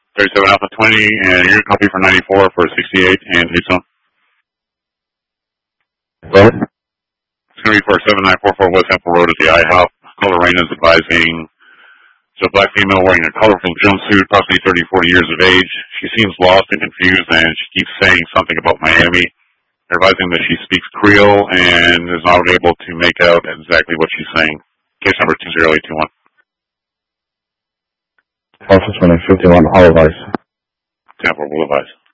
37 Alpha 20, and you're copy for 94 for 68 and Tucson. What? It's going to be for 7944 West Temple Road at the IHOP. Caller Rain is advising it's a black female wearing a colorful jumpsuit, approximately 30, 40 years of age. She seems lost and confused, and she keeps saying something about Miami. They're advising that she speaks Creole and is not able to make out exactly what she's saying. Case number 20821. Office 51, all advice. Tampa will advise.